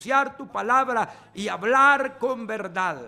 anunciar tu palabra y hablar con verdad.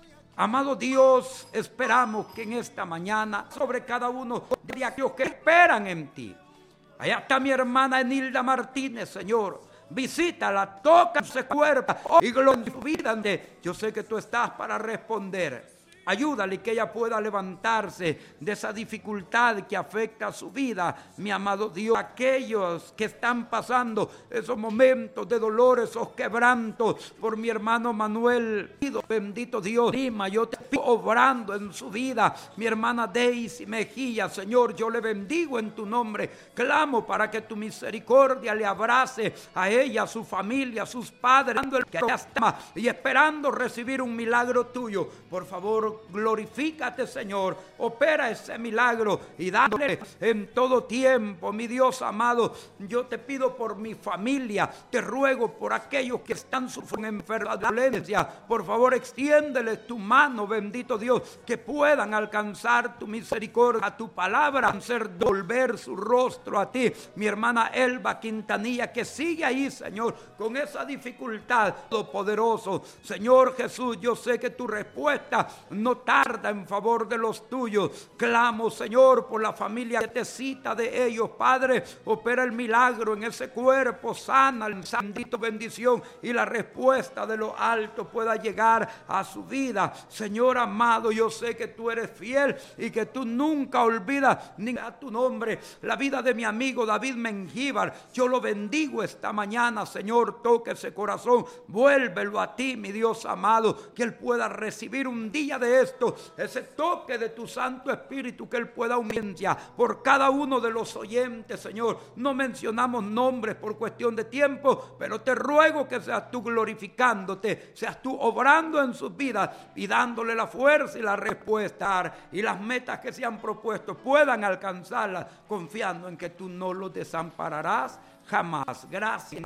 Amado Dios, esperamos que en esta mañana, sobre cada uno de aquellos que esperan en ti. Allá está mi hermana Enilda Martínez, Señor. Visítala, toca su cuerpo y glorifica. Yo sé que tú estás para responder. Ayúdale que ella pueda levantarse de esa dificultad que afecta a su vida, mi amado Dios. Aquellos que están pasando esos momentos de dolor, esos quebrantos, por mi hermano Manuel, bendito Dios, yo te pido obrando en su vida. Mi hermana Daisy Mejía, Señor, yo le bendigo en tu nombre. Clamo para que tu misericordia le abrace a ella, a su familia, a sus padres, dando el que ella está y esperando recibir un milagro tuyo. Por favor, glorifícate, Señor, opera ese milagro y dale en todo tiempo, mi Dios amado. Yo te pido por mi familia, te ruego por aquellos que están sufriendo enfermedad, violencia, por favor extiéndeles tu mano, bendito Dios, que puedan alcanzar tu misericordia, a tu palabra, hacer volver su rostro a ti. Mi hermana Elba Quintanilla, que sigue ahí, Señor, con esa dificultad, todopoderoso, Señor Jesús, yo sé que tu respuesta no tarda en favor de los tuyos. Clamo, Señor, por la familia necesita de ellos, Padre, opera el milagro en ese cuerpo, sana el sandito, bendición, y la respuesta de lo alto pueda llegar a su vida. Señor amado, yo sé que tú eres fiel y que tú nunca olvidas ni a tu nombre. La vida de mi amigo David Mengíbar, yo lo bendigo esta mañana, Señor, toque ese corazón, vuélvelo a ti, mi Dios amado, que él pueda recibir un día de esto, ese toque de tu Santo Espíritu, que él pueda humillar por cada uno de los oyentes, Señor. No mencionamos nombres por cuestión de tiempo, pero te ruego que seas tú glorificándote, seas tú obrando en sus vidas y dándole la fuerza y la respuesta, y las metas que se han propuesto puedan alcanzarlas, confiando en que tú no los desampararás jamás. Gracias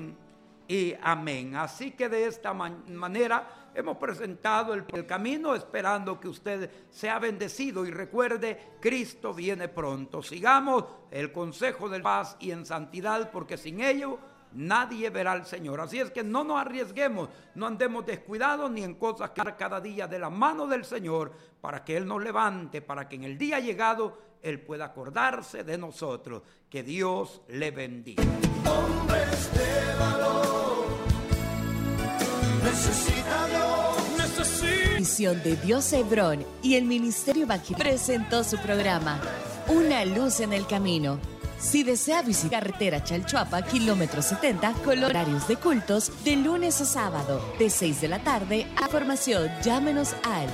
y amén. Así que de esta manera hemos presentado el camino, esperando que usted sea bendecido y recuerde, Cristo viene pronto. Sigamos el consejo de paz y en santidad, porque sin ello nadie verá al Señor. Así es que no nos arriesguemos, no andemos descuidados ni en cosas que cada día de la mano del Señor, para que Él nos levante, para que en el día llegado Él pueda acordarse de nosotros. Que Dios le bendiga. Hombres de valor, necesita Dios, necesita. Misión de Dios Hebrón y el Ministerio Evangélico presentó su programa Una luz en el camino. Si desea visitar carretera Chalchuapa, kilómetro 70, con horarios de cultos de lunes a sábado, de 6 de la tarde a formación, llámenos al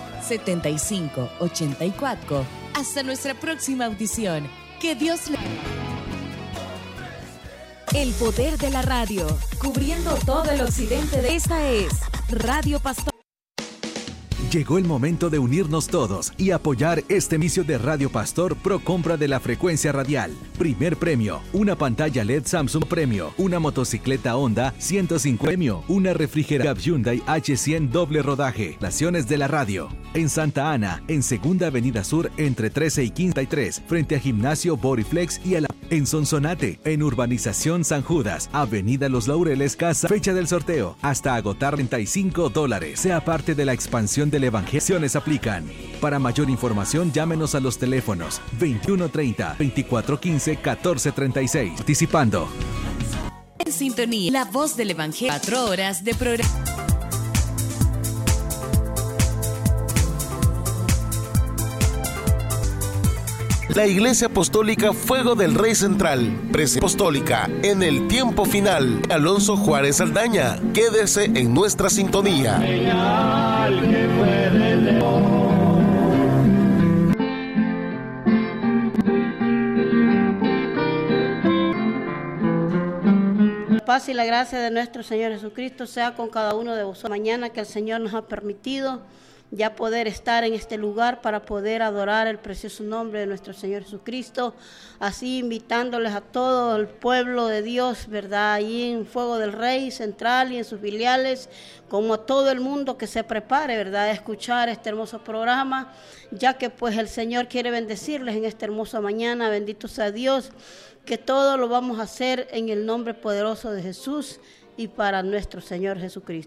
7584. Hasta nuestra próxima audición. Que Dios le... El poder de la radio, cubriendo todo el occidente de esta es Radio Pastor. Llegó el momento de unirnos todos y apoyar este inicio de Radio Pastor Pro compra de la frecuencia radial. Primer premio, una pantalla LED Samsung Premio, una motocicleta Honda 105 Premio, una refrigeradora Hyundai H100 doble rodaje. Naciones de la radio. En Santa Ana, en Segunda Avenida Sur, entre 13 y 53, frente a Gimnasio Boriflex y a la... En Sonsonate, en Urbanización San Judas, Avenida Los Laureles, Casa, fecha del sorteo, hasta agotar $35. Sea parte de la expansión del Evangelio. Aplican. Para mayor información, llámenos a los teléfonos 2130 2415 1436. Participando. En sintonía, la voz del Evangelio. 4 horas de programa. La Iglesia Apostólica Fuego del Rey Central, Presidencia Apostólica, en el tiempo final, Alonso Juárez Saldaña. Quédese en nuestra sintonía. La paz y la gracia de nuestro Señor Jesucristo sea con cada uno de vosotros. Mañana que el Señor nos ha permitido ya poder estar en este lugar para poder adorar el precioso nombre de nuestro Señor Jesucristo, así invitándoles a todo el pueblo de Dios, ¿verdad? Allí en Fuego del Rey Central y en sus filiales, como a todo el mundo que se prepare, ¿verdad?, a escuchar este hermoso programa, ya que pues el Señor quiere bendecirles en esta hermosa mañana. Bendito sea Dios, que todo lo vamos a hacer en el nombre poderoso de Jesús y para nuestro Señor Jesucristo.